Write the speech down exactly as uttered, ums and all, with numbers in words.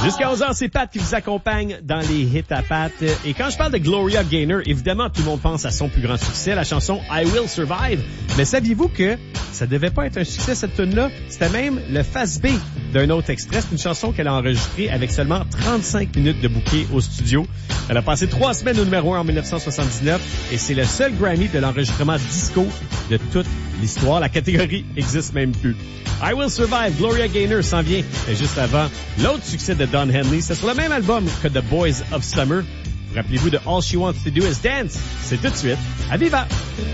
Jusqu'à onze heures, c'est Pat qui vous accompagne dans les hits à Pat. Et quand je parle de Gloria Gaynor, évidemment, tout le monde pense à son plus grand succès, la chanson I Will Survive. Mais saviez-vous que ça devait pas être un succès, cette tune-là? C'était même le face B d'un autre extrait. C'est une chanson qu'elle a enregistrée avec seulement trente-cinq minutes de bouquet au studio. Elle a passé trois semaines au numéro un en dix-neuf cent soixante-dix-neuf et c'est le seul Grammy de l'enregistrement disco de toute l'histoire. La catégorie existe même plus. I Will Survive, Gloria Gaynor s'en vient. Et juste avant, l'autre succès de Don Henley, c'est sur le même album que The Boys of Summer. Rappelez-vous de All She Wants to Do Is Dance. C'est tout de suite à Viva!